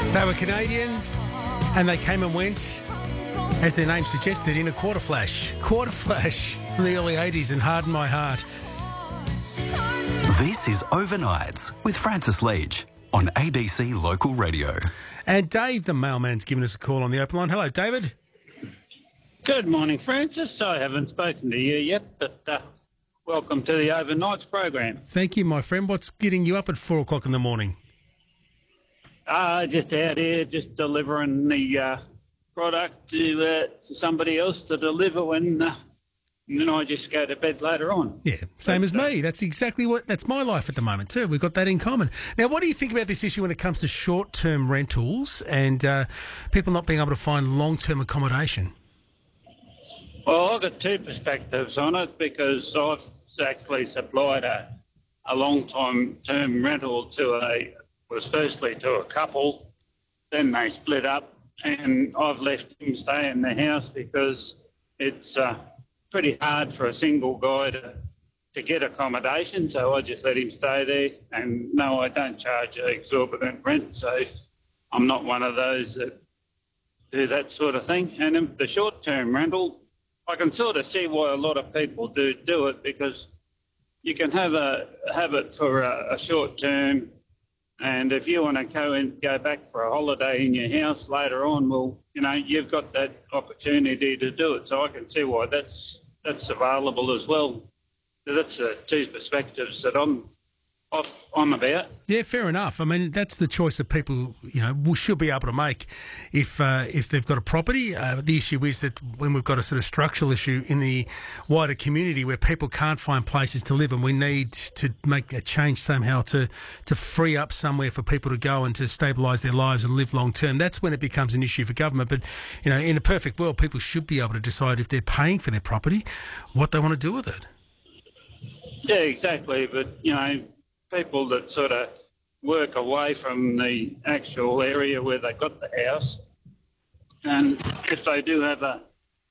They were Canadian and they came and went, as their name suggested, in a quarter flash. Quarter flash from the early 80s and Harden My Heart. This is Overnights with Francis Leach on ABC Local Radio. And Dave, the mailman's given us a call on the open line. Hello, David. Good morning, Francis. I haven't spoken to you yet, but welcome to the Overnights program. Thank you, my friend. What's getting you up at 4 o'clock in the morning? Just out here, just delivering the product to somebody else to deliver when then I just go to bed later on. Yeah, same as me. That's exactly that's my life at the moment too. We've got that in common. Now, what do you think about this issue when it comes to short-term rentals and people not being able to find long-term accommodation? Well, I've got two perspectives on it because I've actually supplied a long-term rental was firstly to a couple, then they split up, and I've left him stay in the house because it's pretty hard for a single guy to get accommodation, so I just let him stay there. And no, I don't charge exorbitant rent, so I'm not one of those that do that sort of thing. And in the short-term rental, I can sort of see why a lot of people do it, because you can have it for a short term, and if you want to go back for a holiday in your house later on, well, you know, you've got that opportunity to do it. So I can see why that's available as well. So that's the two perspectives that I'm about. Yeah, fair enough. I mean, that's the choice that people, should be able to make if they've got a property. The issue is that when we've got a sort of structural issue in the wider community where people can't find places to live, and we need to make a change somehow to free up somewhere for people to go and to stabilise their lives and live long term, that's when it becomes an issue for government. But, in a perfect world, people should be able to decide if they're paying for their property, what they want to do with it. Yeah, exactly. But, people that sort of work away from the actual area where they got the house, and if they do have a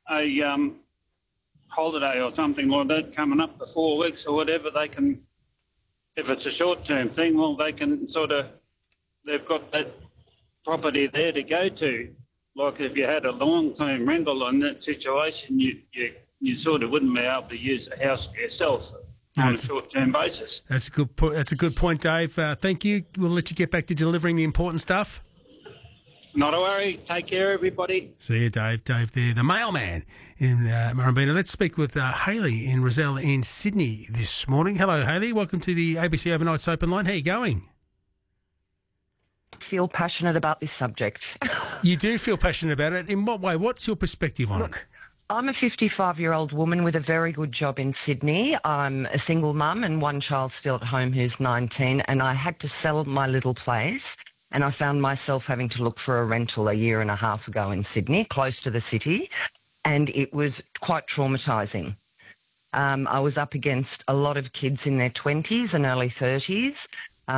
holiday or something like that coming up for 4 weeks or whatever, they can, if it's a short-term thing, well, they can they've got that property there to go to. Like if you had a long-term rental in that situation, you sort of wouldn't be able to use the house for yourself on a short-term basis. That's a good point, Dave. Thank you. We'll let you get back to delivering the important stuff. Not a worry. Take care, everybody. See you, Dave. Dave there, the mailman in Murrumbeena. Let's speak with Hayley in Rozelle in Sydney this morning. Hello, Hayley. Welcome to the ABC Overnights Open Line. How are you going? Feel passionate about this subject. You do feel passionate about it. In what way? What's your perspective on it? I'm a 55-year-old woman with a very good job in Sydney. I'm a single mum and one child still at home who's 19, and I had to sell my little place, and I found myself having to look for a rental a year and a half ago in Sydney, close to the city, and it was quite traumatising. I was up against a lot of kids in their 20s and early 30s,